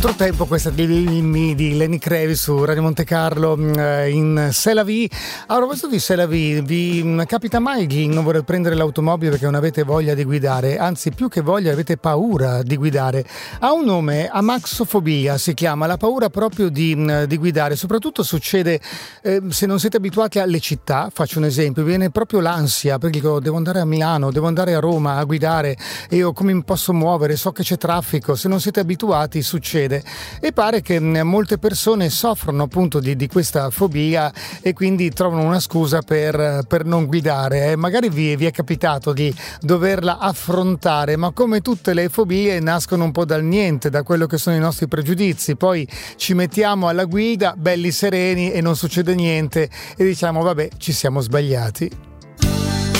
Altro tempo, questa di Lenny Kravitz su Radio Monte Carlo in C'est la vie. A proposito di C'est la vie, vi capita mai di non voler prendere l'automobile perché non avete voglia di guidare? Anzi, più che voglia, avete paura di guidare. Ha un nome, amaxofobia si chiama, la paura proprio di guidare. Soprattutto succede se non siete abituati alle città. Faccio un esempio, viene proprio l'ansia perché dico, devo andare a Milano, devo andare a Roma a guidare, e io come mi posso muovere? So che c'è traffico. Se non siete abituati succede. E pare che molte persone soffrono appunto di questa fobia e quindi trovano una scusa per non guidare. Magari vi è capitato di doverla affrontare, ma come tutte le fobie nascono un po' dal niente, da quello che sono i nostri pregiudizi. Poi ci mettiamo alla guida belli sereni e non succede niente e diciamo vabbè, ci siamo sbagliati.